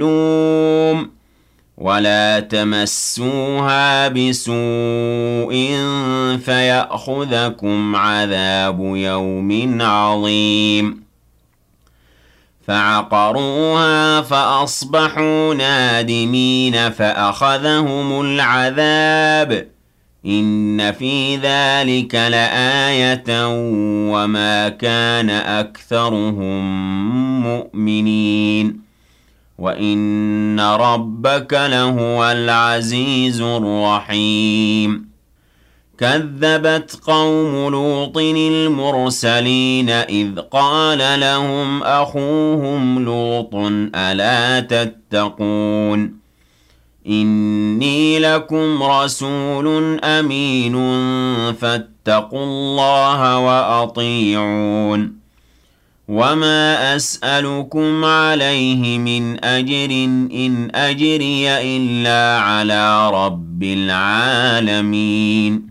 لوم ولا تمسوها بسوء فيأخذكم عذاب يوم عظيم فعقروها فأصبحوا نادمين فأخذهم العذاب إن في ذلك لآية وما كان أكثرهم مؤمنين وإن ربك لهو العزيز الرحيم كذبت قوم لوط المرسلين إذ قال لهم أخوهم لوط ألا تتقون إني لكم رسول أمين فاتقوا الله وأطيعون وما أسألكم عليه من أجر إن أجري إلا على رب العالمين